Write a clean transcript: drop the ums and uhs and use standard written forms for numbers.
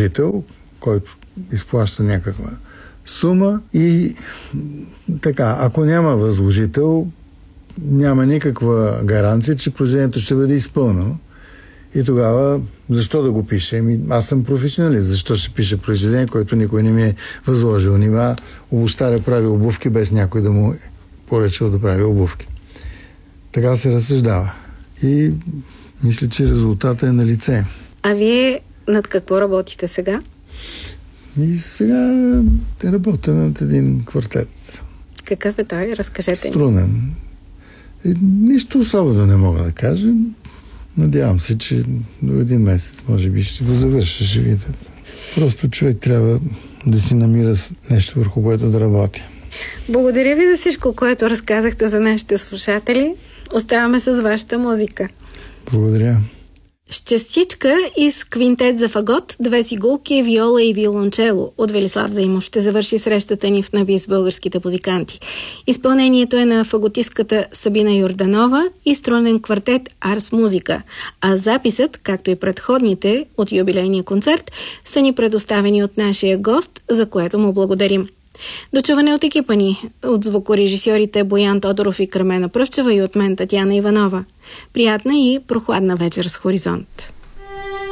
възложител, който изплаща някаква сума и така, ако няма възложител, няма никаква гаранция, че произведението ще бъде изпълнено. И тогава, защо да го пише? Аз съм професионалист. Защо ще пише произведение, което никой не ми е възложил? Нима обущаря прави обувки, без някой да му поръчал да прави обувки. Така се разсъждава. И мисля, че резултатът е на лице. А вие над какво работите сега? И сега работя над един квартет. Какъв е той? Разкажете ми. Струнен. Нищо особено не мога да кажа. Надявам се, че до един месец може би ще го завърша, ще видя. Просто човек трябва да си намира нещо, върху което да работи. Благодаря ви за всичко, което разказахте за нашите слушатели. Оставаме с вашата музика. Благодаря. Щастичка из квинтет за фагот, две цигулки, виола и виолончело от Велислав Заимов ще завърши срещата ни в Наби с българските музиканти. Изпълнението е на фаготистката Сабина Йорданова и струнен квартет Арс Музика, а записът, както и предходните от юбилейния концерт, са ни предоставени от нашия гост, за което му благодарим. Дочуване от екипа ни, от звукорежисьорите Боян Тодоров и Кремена Пръвчева и от мен Татяна Иванова. Приятна и прохладна вечер с Хоризонт.